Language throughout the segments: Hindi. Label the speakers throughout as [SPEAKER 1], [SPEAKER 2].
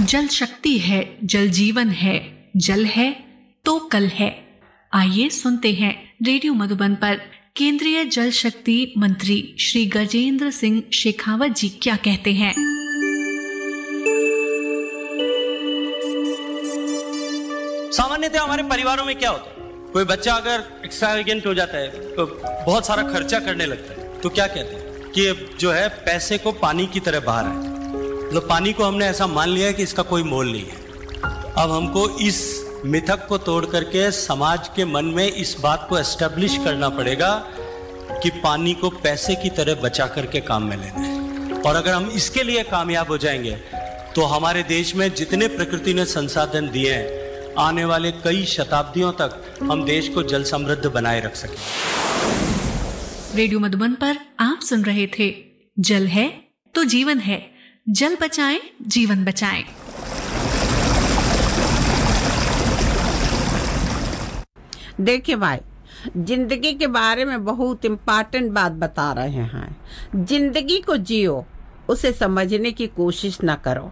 [SPEAKER 1] जल शक्ति है, जल जीवन है, जल है तो कल है। आइए सुनते हैं रेडियो मधुबन पर केंद्रीय जल शक्ति मंत्री श्री गजेंद्र सिंह शेखावत जी क्या कहते हैं।
[SPEAKER 2] सामान्यतः हमारे परिवारों में क्या होता है, कोई बच्चा अगर एक्स्ट्रावेगेंट हो जाता है तो बहुत सारा खर्चा करने लगता है, तो क्या कहते हैं कि जो है पैसे को पानी की तरह बहा रहा है। तो पानी को हमने ऐसा मान लिया है कि इसका कोई मोल नहीं है। अब हमको इस मिथक को तोड़ करके समाज के मन में इस बात को एस्टेब्लिश करना पड़ेगा कि पानी को पैसे की तरह बचा करके काम में लेना है। और अगर हम इसके लिए कामयाब हो जाएंगे तो हमारे देश में जितने प्रकृति ने संसाधन दिए हैं, आने वाले कई शताब्दियों तक हम देश को जल समृद्ध बनाए रख सकें।
[SPEAKER 1] रेडियो मधुबन पर आप सुन रहे थे जल है तो जीवन है, जल बचाएं जीवन बचाएं।
[SPEAKER 3] देखिए भाई, जिंदगी के बारे में बहुत इम्पोर्टेंट बात बता रहे हैं। जिंदगी को जियो, उसे समझने की कोशिश न करो।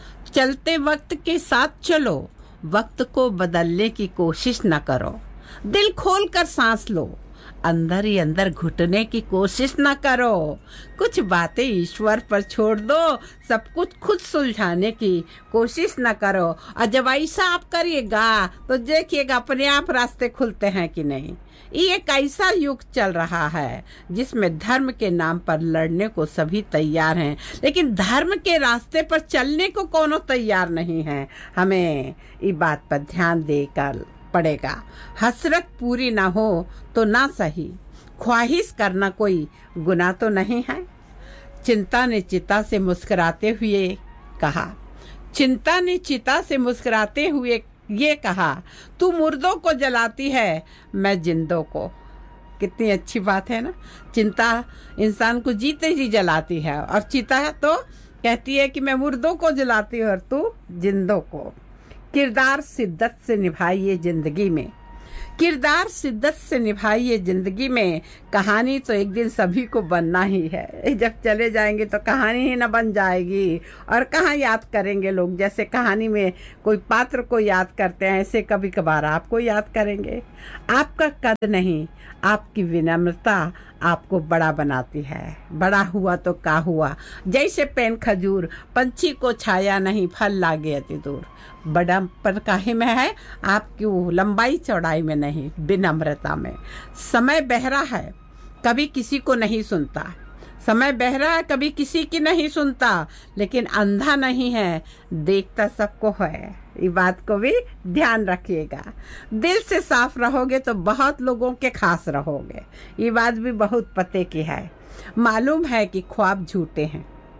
[SPEAKER 3] चलते वक्त के साथ चलो, वक्त को बदलने की कोशिश न करो। दिल खोल कर सांस लो, अंदर ही अंदर घुटने की कोशिश न करो। कुछ बातें ईश्वर पर छोड़ दो, सब कुछ खुद सुलझाने की कोशिश न करो। और जब ऐसा आप करिएगा तो देखिएगा अपने आप रास्ते खुलते हैं कि नहीं। ये एक ऐसा युग चल रहा है जिसमें धर्म के नाम पर लड़ने को सभी तैयार हैं, लेकिन धर्म के रास्ते पर चलने को कोनो तैयार नहीं है। हमें इस बात पर ध्यान देकर पड़ेगा। हसरत पूरी ना हो तो ना सही, ख्वाहिश करना कोई गुनाह तो नहीं है। चिंता ने चिता से मुस्कुराते हुए कहा, चिंता ने चिता से मुस्कुराते हुए ये कहा, तू मुर्दों को जलाती है, मैं जिंदों को। कितनी अच्छी बात है ना। चिंता इंसान को जीते जी जलाती है और चिता तो कहती है कि मैं मुर्दों को जलाती हूँ और तू जिंदों को। किरदार शिद्दत से निभाइए जिंदगी में, किरदार शिद्दत से निभाइए जिंदगी में। कहानी तो एक दिन सभी को बनना ही है। जब चले जाएंगे तो कहानी ही न बन जाएगी, और कहाँ याद करेंगे लोग। जैसे कहानी में कोई पात्र को याद करते हैं, ऐसे कभी कभार आपको याद करेंगे। आपका कद नहीं, आपकी विनम्रता आपको बड़ा बनाती है। बड़ा हुआ तो का हुआ, जैसे पेन खजूर, पंछी को छाया नहीं, फल लागे अति दूर। बड़ापन काहे में है, आपकी लंबाई चौड़ाई में नहीं, विनम्रता में। समय बहरा है, कभी किसी को नहीं सुनता। समय बहरा है, कभी किसी की नहीं सुनता, लेकिन अंधा नहीं है, देखता सबको है। ये बात को भी ध्यान रखिएगा। दिल से साफ रहोगे तो बहुत लोगों के खास रहोगे। ये बात भी बहुत पते की है। मालूम है कि ख्वाब झूठे हैं,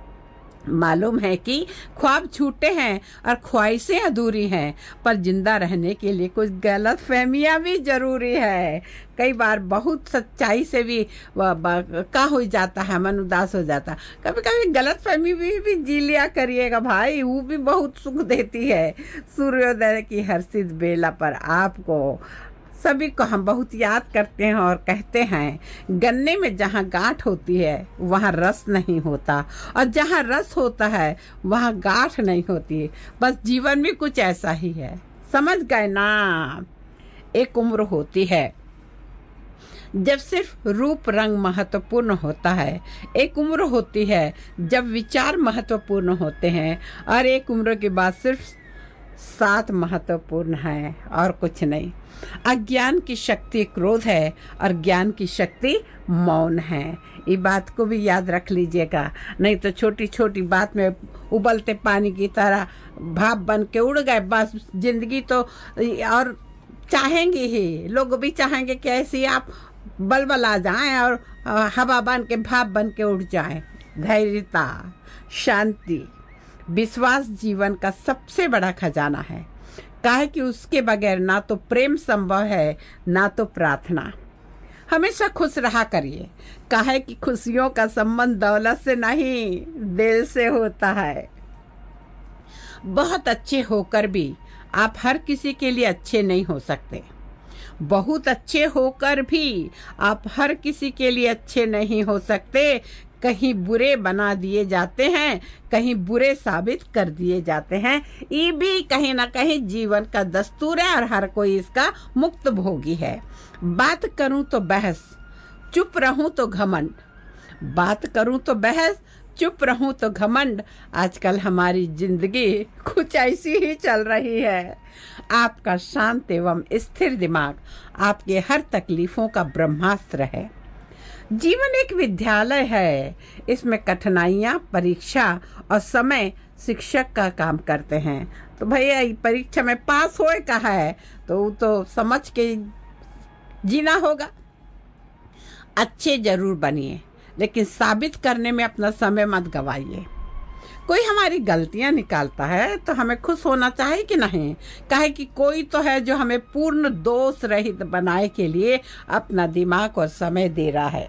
[SPEAKER 3] मालूम है कि ख्वाब झूठे हैं और ख्वाहिशें अधूरी हैं, पर जिंदा रहने के लिए कुछ गलत फहमियाँ भी जरूरी है। कई बार बहुत सच्चाई से भी का हो जाता है, मन उदास हो जाता। कभी कभी गलत फहमी भी जी लिया करिएगा भाई, वो भी बहुत सुख देती है। सूर्योदय की हर्षित बेला पर आपको सभी को हम बहुत याद करते हैं और कहते हैं, गन्ने में जहाँ गांठ होती है वहाँ रस नहीं होता, और जहाँ रस होता है वहाँ गांठ नहीं होती। बस जीवन में कुछ ऐसा ही है, समझ गए ना। एक उम्र होती है जब सिर्फ रूप रंग महत्वपूर्ण होता है, एक उम्र होती है जब विचार महत्वपूर्ण होते हैं, और एक उम्र के बाद सिर्फ साथ महत्वपूर्ण है और कुछ नहीं। अज्ञान की शक्ति क्रोध है और ज्ञान की शक्ति मौन है। ये बात को भी याद रख लीजिएगा, नहीं तो छोटी छोटी बात में उबलते पानी की तरह भाप बन के उड़ गए, बस जिंदगी तो। और चाहेंगे ही, लोग भी चाहेंगे कि ऐसी आप बलबल आ जाएं और हवा बन के भाप बन के उड़ जाएं। धैर्यता, शांति, विश्वास जीवन का सबसे बड़ा खजाना है। काहे कि उसके बगैर ना तो प्रेम संभव है, ना तो प्रार्थना। हमेशा खुश रहा करिए, काहे कि खुशियों का संबंध दौलत से नहीं, दिल से होता है। बहुत अच्छे होकर भी आप हर किसी के लिए अच्छे नहीं हो सकते। बहुत अच्छे होकर भी आप हर किसी के लिए अच्छे नहीं हो सकते, कहीं बुरे बना दिए जाते हैं, कहीं बुरे साबित कर दिए जाते हैं। ये भी कहीं ना कहीं जीवन का दस्तूर है और हर कोई इसका मुक्त भोगी है। बात करूं तो बहस, चुप रहूं तो घमंड। बात करूं तो बहस, चुप रहूं तो घमंड। आजकल हमारी जिंदगी कुछ ऐसी ही चल रही है। आपका शांत एवं स्थिर दिमाग आपके हर तकलीफों का ब्रह्मास्त्र है। जीवन एक विद्यालय है, इसमें कठिनाइयाँ, परीक्षा और समय शिक्षक का काम करते हैं। तो भैया परीक्षा में पास होए कहा है तो समझ के जीना होगा। अच्छे जरूर बनिए, लेकिन साबित करने में अपना समय मत गवाइए। कोई हमारी गलतियां निकालता है तो हमें खुश होना चाहिए कि नहीं? कहे कि कोई तो है जो हमें पूर्ण दोष रहित बनाए के लिए अपना दिमाग और समय दे रहा है।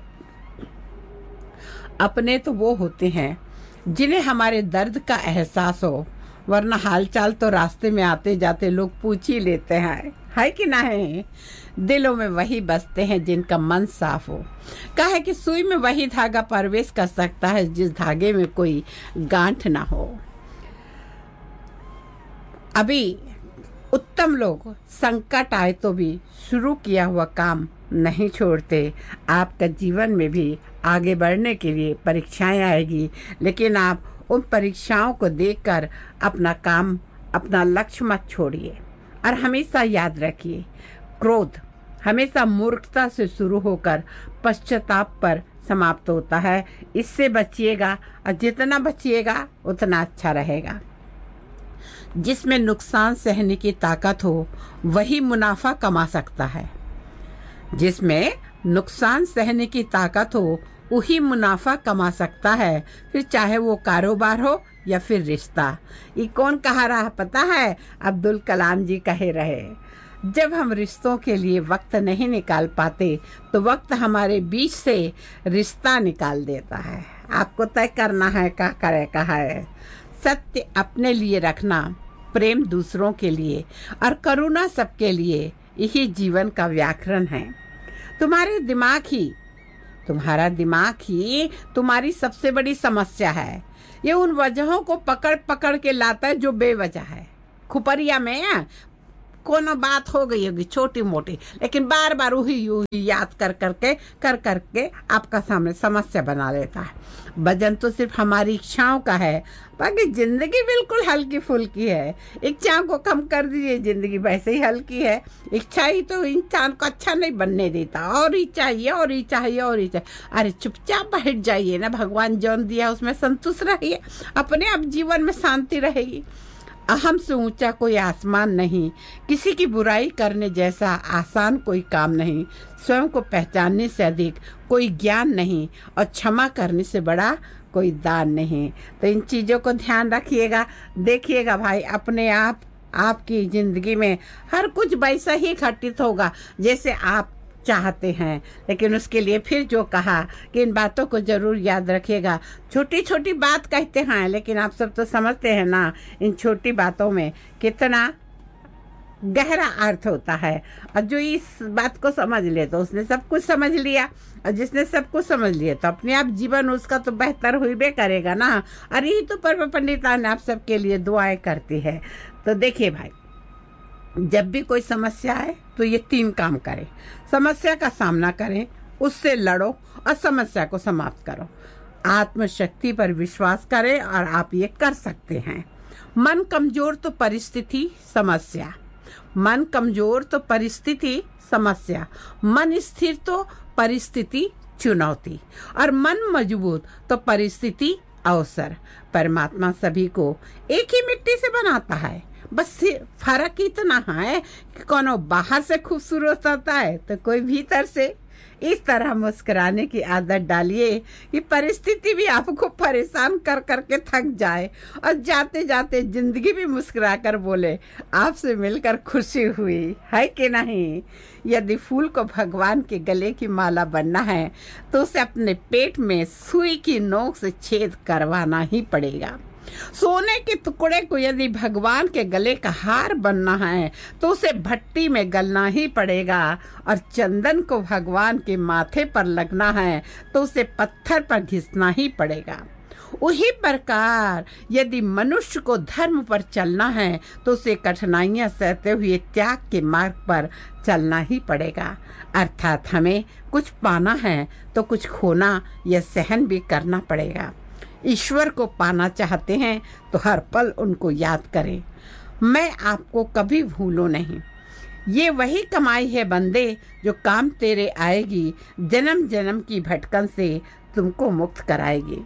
[SPEAKER 3] अपने तो वो होते हैं जिन्हें हमारे दर्द का एहसास हो, वरना हालचाल तो रास्ते में आते जाते लोग पूछ ही लेते हैं, है कि नहीं? दिलों में वही बसते हैं जिनका मन साफ हो। कहे कि सुई में वही धागा प्रवेश कर सकता है जिस धागे में कोई गांठ ना हो। अभी उत्तम लोग संकट आए तो भी शुरू किया हुआ काम नहीं छोड़ते। आपका जीवन में भी आगे बढ़ने के लिए परीक्षाएं आएगी, लेकिन आप उन परीक्षाओं को देखकर अपना काम, अपना लक्ष्य मत छोड़िए। और हमेशा याद रखिए, क्रोध हमेशा मूर्खता से शुरू होकर पश्चाताप पर समाप्त होता है। इससे बचिएगा और जितना बचिएगा उतना अच्छा रहेगा। जिसमें नुकसान सहने की ताकत हो वही मुनाफा कमा सकता है। जिसमें नुकसान सहने की ताकत हो वही मुनाफा कमा सकता है, फिर चाहे वो कारोबार हो या फिर रिश्ता। ये कौन कहा रहा पता है? अब्दुल कलाम जी कहे रहे, जब हम रिश्तों के लिए वक्त नहीं निकाल पाते तो वक्त हमारे बीच से रिश्ता निकाल देता है। आपको तय करना है क्या करे कहा है। सत्य अपने लिए रखना, प्रेम दूसरों के लिए और करुणा सबके लिए, यही जीवन का व्याकरण है। तुम्हारा दिमाग ही तुम्हारी सबसे बड़ी समस्या है। ये उन वजहों को पकड़ पकड़ के लाता है जो बेवजह है। खुपरिया में कोनो बात हो गई होगी छोटी मोटी, लेकिन बार बार वही याद कर करके आपका सामने समस्या बना लेता है। वजन तो सिर्फ हमारी इच्छाओं का है, बाकी जिंदगी बिल्कुल हल्की फुल्की है। इच्छाओं को कम कर दीजिए, जिंदगी वैसे ही हल्की है। इच्छा ही तो इंसान को अच्छा नहीं बनने देता, और ही चाहिए और ही चाहिए और ही चाहिए। अरे चुपचाप बैठ जाइए ना, भगवान जौन दिया उसमें संतुष्ट रहिए, अपने आप जीवन में शांति रहेगी। अहम से ऊंचा कोई आसमान नहीं, किसी की बुराई करने जैसा आसान कोई काम नहीं, स्वयं को पहचानने से अधिक कोई ज्ञान नहीं, और क्षमा करने से बड़ा कोई दान नहीं। तो इन चीज़ों को ध्यान रखिएगा। देखिएगा भाई, अपने आप आपकी जिंदगी में हर कुछ वैसा ही घटित होगा जैसे आप चाहते हैं। लेकिन उसके लिए फिर जो कहा कि इन बातों को जरूर याद रखिएगा। छोटी छोटी बात कहते हैं, लेकिन आप सब तो समझते हैं ना इन छोटी बातों में कितना गहरा अर्थ होता है। और जो इस बात को समझ ले तो उसने सब कुछ समझ लिया, और जिसने सब कुछ समझ लिया तो अपने आप जीवन उसका तो बेहतर हुई करेगा ना। और यही तो परम पंडितान आप सबके लिए दुआएं करती है। तो देखिए भाई, जब भी कोई समस्या आए तो ये 3 काम करें। समस्या का सामना करें, उससे लड़ो और समस्या को समाप्त करो। आत्मशक्ति पर विश्वास करें और आप ये कर सकते हैं। मन कमजोर तो परिस्थिति समस्या, मन कमजोर तो परिस्थिति समस्या, मन स्थिर तो परिस्थिति चुनौती, और मन मजबूत तो परिस्थिति अवसर। परमात्मा सभी को एक ही मिट्टी से बनाता है, बस फर्क इतना है कि कोनो बाहर से खूबसूरत होता है तो कोई भीतर से। इस तरह मुस्कुराने की आदत डालिए कि परिस्थिति भी आपको परेशान कर करके थक जाए, और जाते जाते जिंदगी भी मुस्कुरा कर बोले आपसे मिलकर खुशी हुई, है कि नहीं। यदि फूल को भगवान के गले की माला बनना है तो उसे अपने पेट में सुई की नोक से छेद करवाना ही पड़ेगा। सोने के टुकड़े को यदि भगवान के गले का हार बनना है तो उसे भट्टी में गलना ही पड़ेगा, और चंदन को भगवान के माथे पर लगना है तो उसे पत्थर पर घिसना ही पड़ेगा। उसी प्रकार यदि मनुष्य को धर्म पर चलना है तो उसे कठिनाइयां सहते हुए त्याग के मार्ग पर चलना ही पड़ेगा। अर्थात हमें कुछ पाना है तो कुछ खोना या सहन भी करना पड़ेगा। ईश्वर को पाना चाहते हैं तो हर पल उनको याद करें। मैं आपको कभी भूलूं नहीं। ये वही कमाई है बंदे जो काम तेरे आएगी, जन्म जन्म की भटकन से तुमको मुक्त कराएगी।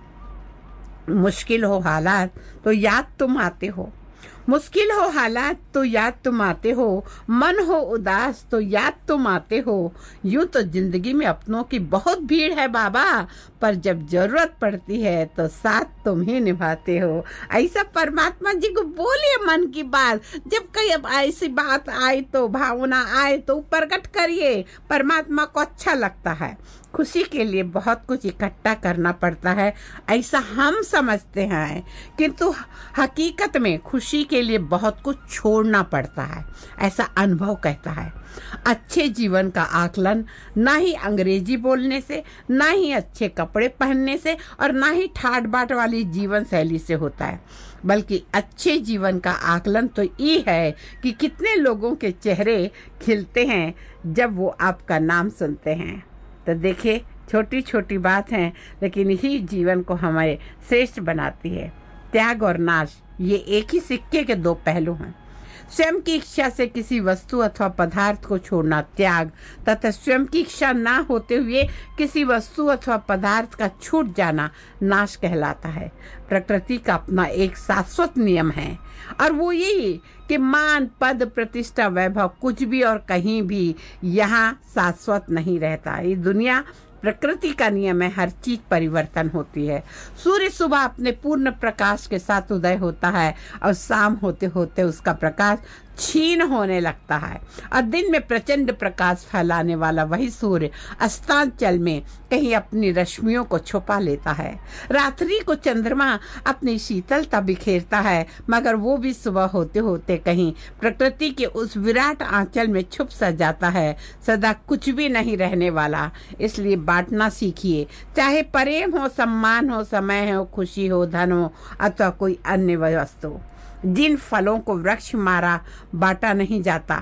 [SPEAKER 3] मुश्किल हो हालात तो याद तुम आते हो, मुश्किल हो हालात तो याद तुम आते हो, मन हो उदास तो याद तुम आते हो। यूं तो जिंदगी में अपनों की बहुत भीड़ है बाबा, पर जब जरूरत पड़ती है तो साथ तुम ही निभाते हो। ऐसा परमात्मा जी को बोलिए मन की बात। जब कहीं अब ऐसी बात आए तो भावना आए तो प्रकट करिए। परमात्मा को अच्छा लगता है। खुशी के लिए बहुत कुछ इकट्ठा करना पड़ता है ऐसा हम समझते हैं, किंतु हकीकत में खुशी के लिए बहुत कुछ छोड़ना पड़ता है, ऐसा अनुभव कहता है। अच्छे जीवन का आकलन ना ही अंग्रेजी बोलने से, ना ही अच्छे कपड़े पहनने से, और ना ही ठाट बाट वाली जीवन शैली से होता है, बल्कि अच्छे जीवन का आकलन तो ये है कि कितने लोगों के चेहरे खिलते हैं जब वो आपका नाम सुनते हैं। तो देखिए, छोटी छोटी बात है लेकिन यही जीवन को हमारे श्रेष्ठ बनाती है। त्याग और नाश ये एक ही सिक्के के दो पहलू हैं। स्वयं की इच्छा से किसी वस्तु अथवा पदार्थ को छोड़ना त्याग, तथा स्वयं की इच्छा ना होते हुए किसी वस्तु अथवा पदार्थ का छूट जाना नाश कहलाता है। प्रकृति का अपना एक शाश्वत नियम है, और वो यही कि मान, पद, प्रतिष्ठा, वैभव कुछ भी और कहीं भी यहाँ शाश्वत नहीं रहता। ये दुनिया प्रकृति का नियम है, हर चीज परिवर्तन होती है। सूर्य सुबह अपने पूर्ण प्रकाश के साथ उदय होता है और शाम होते होते उसका प्रकाश क्षीण होने लगता है, और दिन में प्रचंड प्रकाश फैलाने वाला वही सूर्य अस्तांचल में कहीं अपनी रश्मियों को छुपा लेता है। रात्रि को चंद्रमा अपनी शीतलता बिखेरता है, मगर वो भी सुबह होते होते कहीं प्रकृति के उस विराट आंचल में छुप सा जाता है। सदा कुछ भी नहीं रहने वाला, इसलिए बांटना सीखिए। चाहे प्रेम हो, सम्मान हो, समय हो, खुशी हो, धन हो, अथवा कोई अन्य वस्तु। जिन फलों को वृक्ष मारा बांटा नहीं जाता,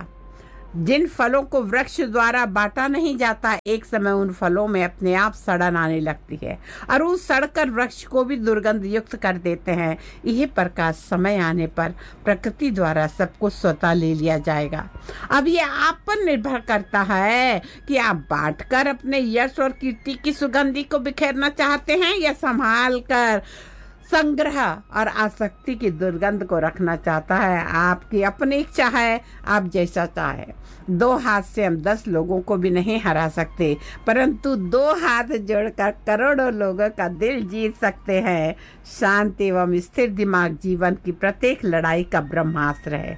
[SPEAKER 3] जिन फलों को वृक्ष द्वारा बांटा नहीं जाता, एक समय उन फलों में अपने आप सड़न आने लगती है, और उस सड़कर वृक्ष को भी दुर्गंध युक्त कर देते हैं। यही प्रकार समय आने पर प्रकृति द्वारा सब कुछ स्वतः ले लिया जाएगा। अब ये आप पर निर्भर करता है कि आप बांटकर अपने यश और कीर्ति की सुगंधी को बिखेरना चाहते हैं, या संभाल कर संग्रह और आसक्ति की दुर्गंध को रखना चाहता है। आपकी अपनी इच्छा है, आप जैसा चाहे। 2 हाथ से हम 10 लोगों को भी नहीं हरा सकते, परंतु 2 हाथ जोड़कर करोड़ों लोगों का दिल जीत सकते हैं। शांत एवं स्थिर दिमाग जीवन की प्रत्येक लड़ाई का ब्रह्मास्त्र है।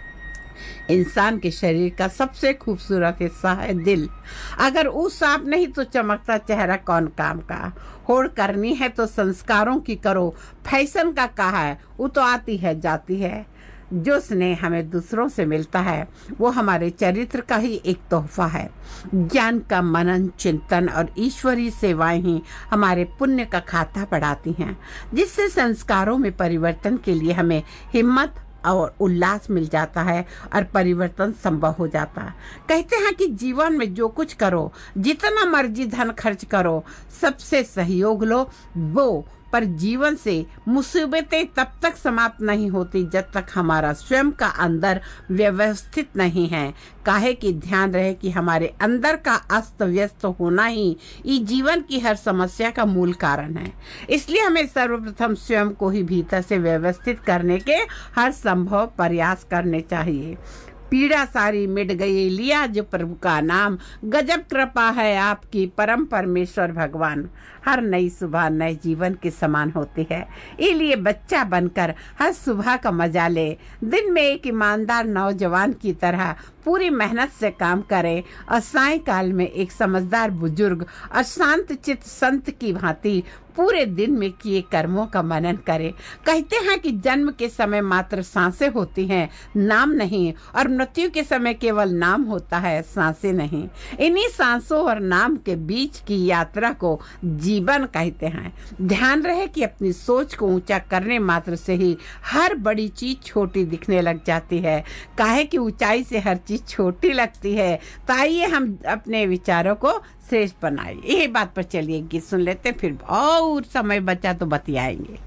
[SPEAKER 3] इंसान के शरीर का सबसे खूबसूरत हिस्सा है दिल। अगर वो साफ नहीं तो चमकता चेहरा कौन काम का। होड़ करनी है तो संस्कारों की करो, फैशन का कहा है, वो तो आती है जाती है। जो स्नेह हमें दूसरों से मिलता है वो हमारे चरित्र का ही एक तोहफा है। ज्ञान का मनन, चिंतन और ईश्वरीय सेवाएं ही हमारे पुण्य का खाता बढ़ाती हैं, जिससे संस्कारों में परिवर्तन के लिए हमें हिम्मत और उल्लास मिल जाता है और परिवर्तन संभव हो जाता है। कहते हैं कि जीवन में जो कुछ करो, जितना मर्जी धन खर्च करो, सबसे सहयोग लो, वो पर जीवन से मुसीबतें तब तक समाप्त नहीं होती जब तक हमारा स्वयं का अंदर व्यवस्थित नहीं है। काहे कि ध्यान रहे कि हमारे अंदर का अस्त व्यस्त होना ही इस जीवन की हर समस्या का मूल कारण है। इसलिए हमें सर्वप्रथम स्वयं को ही भीतर से व्यवस्थित करने के हर संभव प्रयास करने चाहिए। पीड़ा सारी मिट गई, लिया जो प्रभु का नाम, गजब कृपा है आपकी परम परमेश्वर भगवान। हर नई सुबह नए जीवन के समान होती है, इसलिए बच्चा बनकर हर सुबह का मजा ले। दिन में एक ईमानदार नौजवान की तरह पूरी मेहनत से काम करें, और सायंकाल में एक समझदार बुजुर्ग और शांत चित्त संत की भांति पूरे दिन में किए कर्मों का मनन करें। कहते हैं कि जन्म के समय मात्र सांसें होती हैं, नाम नहीं, और मृत्यु के समय केवल नाम होता है, सांसें नहीं। इन्हीं सांसों और नाम के बीच की यात्रा को जीवन कहते हैं। ध्यान रहे कि अपनी सोच को ऊंचा करने मात्र से ही हर बड़ी चीज छोटी दिखने लग जाती है। काहे कि ऊंचाई से हर चीज छोटी लगती है। तो आइए हम अपने विचारों को श्रेष्ठ बनाइए। यही बात पर चलिए गीत सुन लेते, फिर और समय बचा तो बतियाएंगे।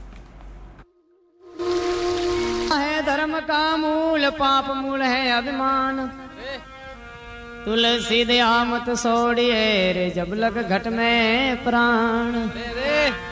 [SPEAKER 4] है धर्म का मूल, पाप मूल है अभिमान। तुलसी दया मत सोड़िए रे, जब लग घट में प्राण।